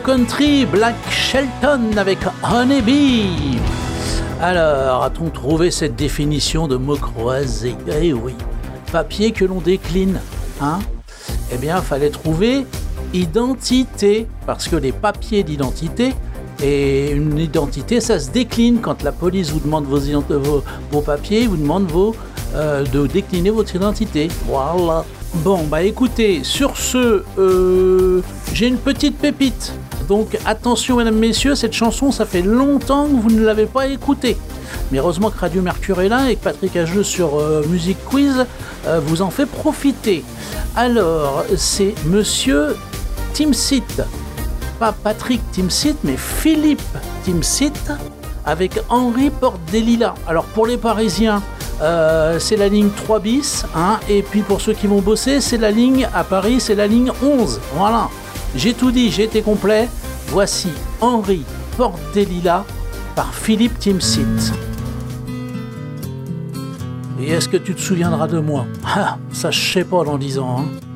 Country, Black Shelton avec Honeybee. Alors, a-t-on trouvé cette définition de mots croisés? Eh oui, papier que l'on décline, hein? Eh bien, il fallait trouver identité, parce que les papiers d'identité, et une identité, ça se décline. Quand la police vous demande vos papiers, vous demande de décliner votre identité. Voilà. Bon, bah écoutez, sur ce, j'ai une petite pépite. Donc attention mesdames, messieurs, cette chanson, ça fait longtemps que vous ne l'avez pas écoutée. Mais heureusement que Radio Mercure est là et que Patrick Hageux sur Music Quiz vous en fait profiter. Alors, c'est Monsieur Timsit. Pas Patrick Timsit, mais Philippe Timsit avec Henri Porte-des-Lilas. Alors pour les Parisiens, c'est la ligne 3 bis, hein, et puis pour ceux qui vont bosser, c'est la ligne à Paris, c'est la ligne 11. Voilà, j'ai tout dit, j'ai été complet. Voici Henri Porte-des-Lilas par Philippe Timsit. Et est-ce que tu te souviendras de moi? Ah, ça je sais pas dans 10 ans, hein.